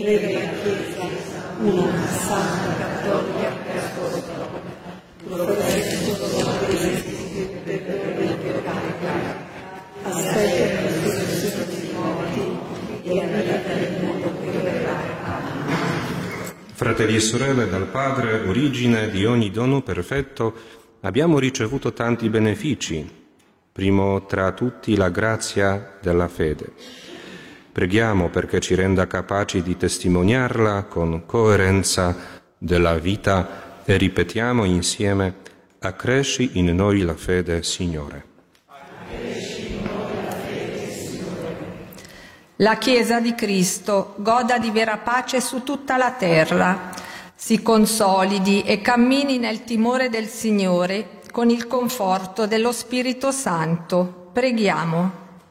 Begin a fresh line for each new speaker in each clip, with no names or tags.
crede nella Chiesa, una santa, cattolica e apostolica, professo sotto il perdone dei peccati, aspetta la risurrezione dei morti e la vita del mondo che verrà.
Fratelli e sorelle, dal Padre, origine di ogni dono perfetto, abbiamo ricevuto tanti benefici. Primo tra tutti la grazia della fede. Preghiamo perché ci renda capaci di testimoniarla con coerenza della vita e ripetiamo insieme: accresci in noi la fede, Signore.
La Chiesa di Cristo goda di vera pace su tutta la terra, si consolidi e cammini nel timore del Signore con il conforto dello Spirito Santo. Preghiamo.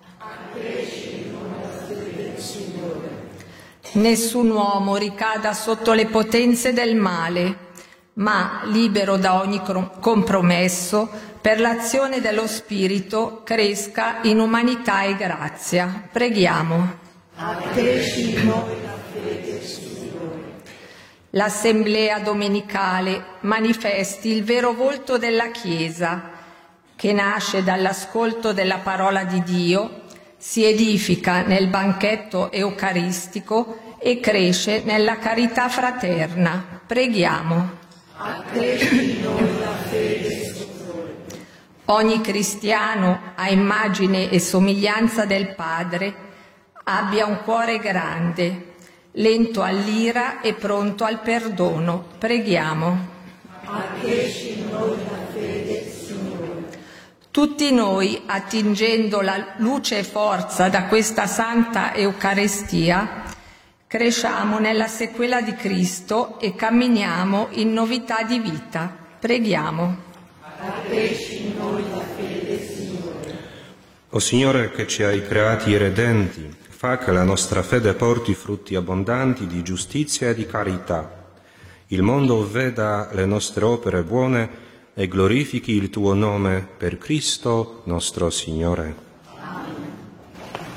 Nessun uomo ricada sotto le potenze del male, ma libero da ogni compromesso, per l'azione dello Spirito cresca in umanità e grazia. Preghiamo.
Accresci in noi la fede, Signore.
L'Assemblea domenicale manifesti il vero volto della Chiesa, che nasce dall'ascolto della parola di Dio, si edifica nel banchetto eucaristico e cresce nella carità fraterna. Preghiamo.
Accresci in noi la fede, Signore.
Ogni cristiano, a immagine e somiglianza del Padre, abbia un cuore grande, lento all'ira e pronto al perdono. Preghiamo.
Accresci in noi la fede, Signore.
Tutti noi, attingendo la luce e forza da questa Santa Eucaristia, cresciamo nella sequela di Cristo e camminiamo in novità di vita. Preghiamo.
Accresci in noi la fede, Signore.
O Signore, che ci hai creati redenti, fa che la nostra fede porti frutti abbondanti di giustizia e di carità. Il mondo veda le nostre opere buone e glorifichi il tuo nome per Cristo nostro Signore.